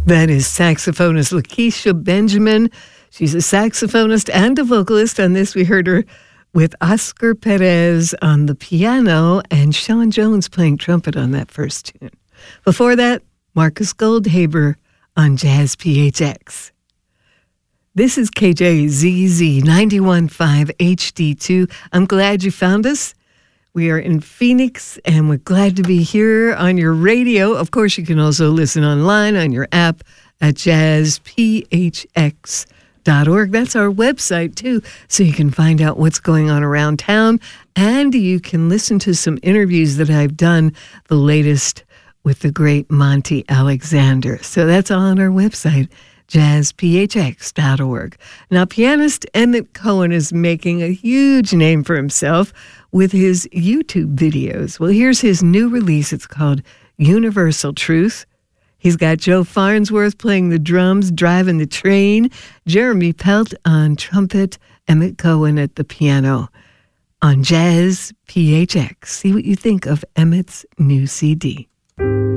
That is saxophonist Lakeisha Benjamin. She's a saxophonist and a vocalist. On this, we heard her with Oscar Perez on the piano and Sean Jones playing trumpet on that first tune. Before that, Marcus Goldhaber on Jazz PHX. This is KJZZ 91.5 HD2. I'm glad you found us. We are in Phoenix, and we're glad to be here on your radio. Of course, you can also listen online on your app at jazzphx.org. That's our website, too, so you can find out what's going on around town, and you can listen to some interviews that I've done, the latest with the great Monty Alexander. So that's all on our website, jazzphx.org. Now, pianist Emmett Cohen is making a huge name for himself with his YouTube videos. Well, here's his new release. It's called Universal Truth. He's got Joe Farnsworth playing the drums, driving the train, Jeremy Pelt on trumpet, Emmett Cohen at the piano on Jazz PHX. See what you think of Emmett's new CD.